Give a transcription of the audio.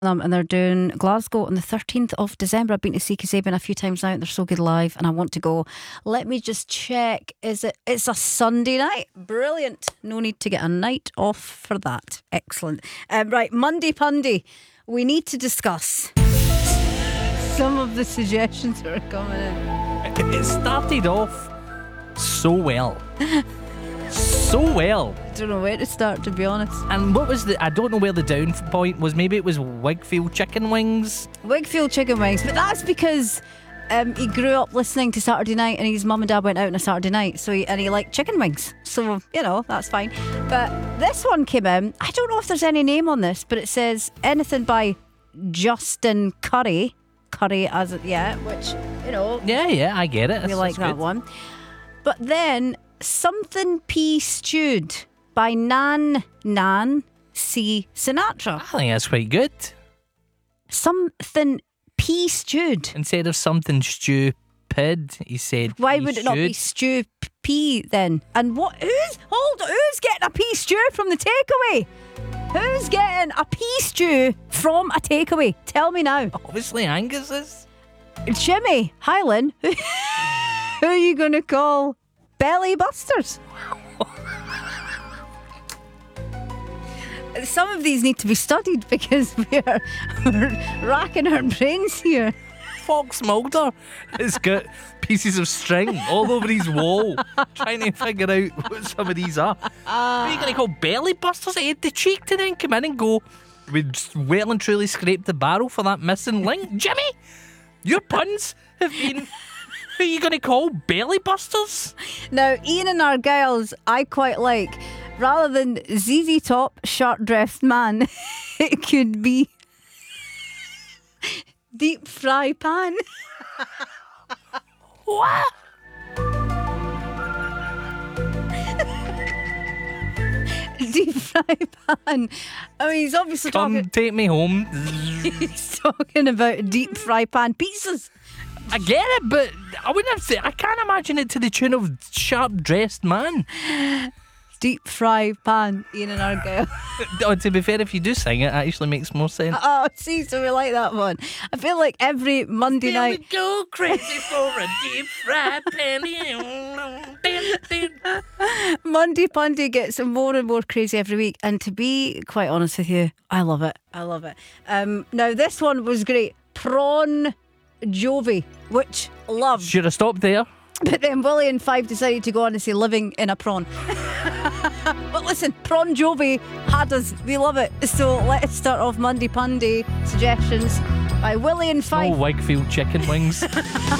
And they're doing Glasgow on the 13th of December. I've been to see Kasabian a few times now, and they're so good live, and I want to go. Let me just check. It's a Sunday night? Brilliant. No need to get a night off for that. Excellent. Right, Monday Pundy. We need to discuss some of the suggestions that are coming in. It started off so well. So well. I don't know where to start, to be honest. And what was I don't know where the down point was. Maybe it was Wigfield chicken wings. Wigfield chicken wings. But that's because he grew up listening to Saturday Night, and his mum and dad went out on a Saturday night, so he liked chicken wings. So, that's fine. But this one came in. I don't know if there's any name on this, but it says anything by Justin Curry. Curry as it, which, Yeah, I get it. We like that one. But then Something Pea Stewed by Nan C. Sinatra. I think that's quite good. Something Pea Stewed. Instead of something stupid, he said. Why would it not be stew pea then? And who's getting a pea stew from the takeaway? Who's getting a pea stew from a takeaway? Tell me now. Obviously Angus is. Jimmy Highland, who are you going to call Belly Busters? Some of these need to be studied because we're racking our brains here. Fox Mulder has got pieces of string all over his wall trying to figure out what some of these are. What are you going to call Belly Busters? He had the cheek to then come in and go, we well and truly scraped the barrel for that missing link. Jimmy, your puns have been... Who are you going to call Belly Busters? Now, Ian and Argyle's I quite like. Rather than ZZ Top, short-dressed man, it could be deep fry pan. What? Deep fry pan. I mean, he's obviously Come take me home. He's talking about deep fry pan pizzas. I get it, but I wouldn't have said. I can't imagine it to the tune of sharp-dressed man. Deep fry pan, Ian and Argyle. Oh, to be fair, if you do sing it, it actually makes more sense. Oh, see, so we like that one. I feel like every Monday night. We go crazy for a deep fry pan. Monday Pundy gets more and more crazy every week, and to be quite honest with you, I love it. Now this one was great. Prawn Jovi, which love. Should have stopped there. But then Willie and Five decided to go on and say living in a prawn. But listen, Prawn Jovi had us. We love it. So let's start off Monday Pundy suggestions by Willie and Five. Oh, Wigfield chicken wings.